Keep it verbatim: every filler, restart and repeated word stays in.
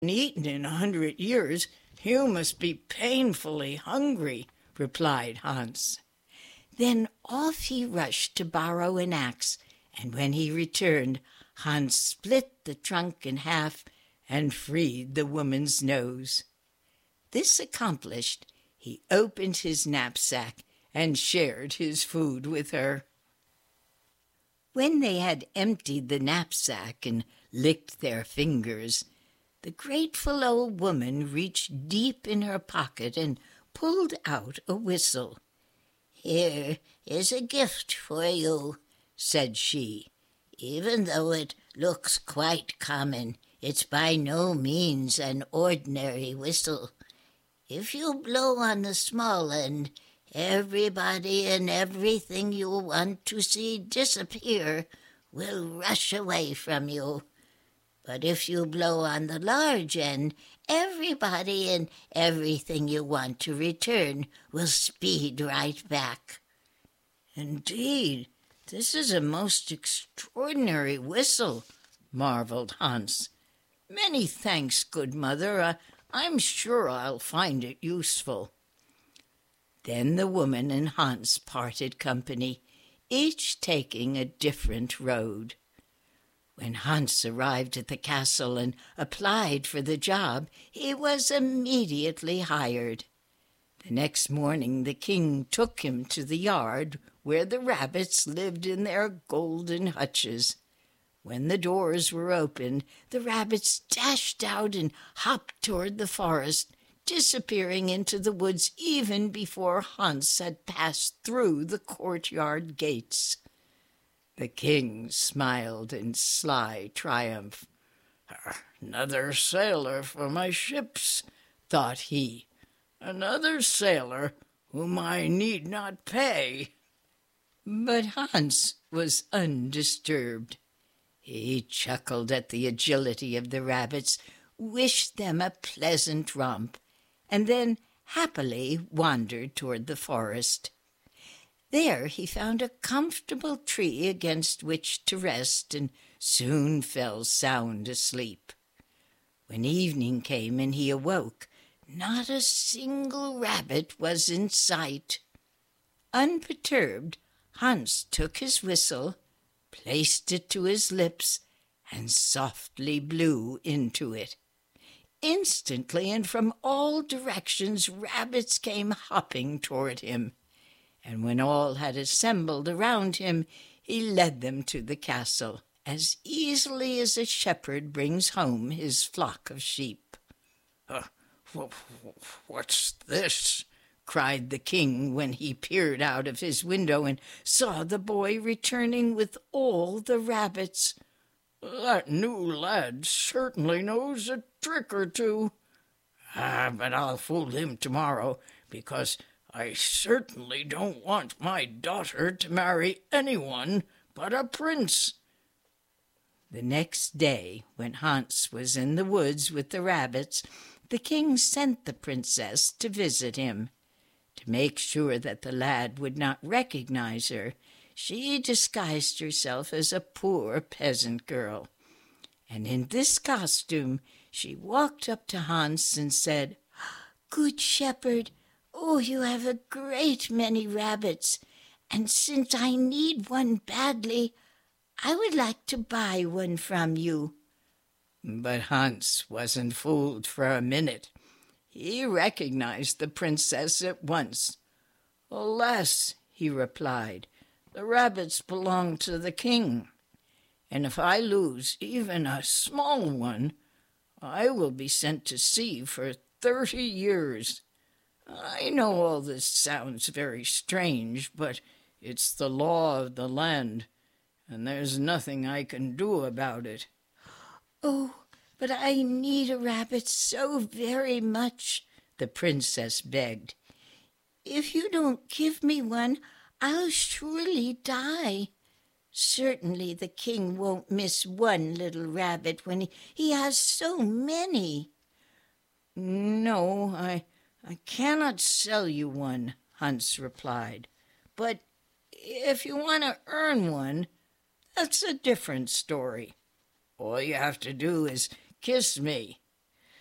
eaten in a hundred years, you must be painfully hungry," replied Hans. Then off he rushed to borrow an axe, and when he returned, Hans split the trunk in half and freed the woman's nose. This accomplished, he opened his knapsack and shared his food with her. When they had emptied the knapsack and licked their fingers, the grateful old woman reached deep in her pocket and pulled out a whistle. "Here is a gift for you," said she. "Even though it looks quite common, it's by no means an ordinary whistle. If you blow on the small end, everybody and everything you want to see disappear will rush away from you. But if you blow on the large end, everybody and everything you want to return will speed right back." "Indeed, this is a most extraordinary whistle," marveled Hans. "Many thanks, good mother. I, I'm sure I'll find it useful." Then the woman and Hans parted company, each taking a different road. When Hans arrived at the castle and applied for the job, he was immediately hired. The next morning the king took him to the yard where the rabbits lived in their golden hutches. When the doors were opened, the rabbits dashed out and hopped toward the forest, disappearing into the woods even before Hans had passed through the courtyard gates. The king smiled in sly triumph. "Another sailor for my ships," thought he. "Another sailor whom I need not pay." But Hans was undisturbed. He chuckled at the agility of the rabbits, wished them a pleasant romp, and then happily wandered toward the forest. There he found a comfortable tree against which to rest, and soon fell sound asleep. When evening came and he awoke, not a single rabbit was in sight. Unperturbed, Hans took his whistle, placed it to his lips, and softly blew into it. Instantly and from all directions rabbits came hopping toward him, and when all had assembled around him, he led them to the castle, as easily as a shepherd brings home his flock of sheep. Uh, what's this?" cried the king when he peered out of his window and saw the boy returning with all the rabbits. "That new lad certainly knows a trick or two. Ah, but I'll fool him tomorrow, because I certainly don't want my daughter to marry anyone but a prince." The next day, when Hans was in the woods with the rabbits, the king sent the princess to visit him. To make sure that the lad would not recognize her, she disguised herself as a poor peasant girl. And in this costume she walked up to Hans and said, "Good shepherd, oh, you have a great many rabbits, and since I need one badly, I would like to buy one from you." But Hans wasn't fooled for a minute. He recognized the princess at once. "Alas," he replied, "the rabbits belong to the king, and if I lose even a small one, I will be sent to sea for thirty years. I know all this sounds very strange, but it's the law of the land, and there's nothing I can do about it." "Oh, but I need a rabbit so very much," the princess begged. "If you don't give me one, I'll surely die. Certainly the king won't miss one little rabbit when he, he has so many." "No, I, I cannot sell you one," Hans replied. "But if you want to earn one, that's a different story. All you have to do is kiss me,